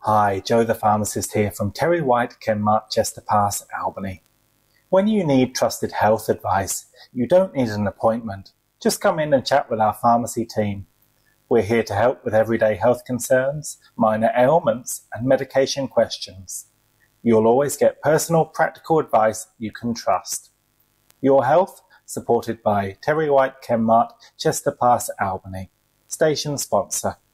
Hi, Joe the pharmacist here from Terry White Chemmart, Chester Pass, Albany. When you need trusted health advice, you don't need an appointment. Just come in and chat with our pharmacy team. We're here to help with everyday health concerns, minor ailments, and medication questions. You'll always get personal, practical advice you can trust. Your health, supported by Terry White Chemmart, Chester Pass, Albany. Station sponsor.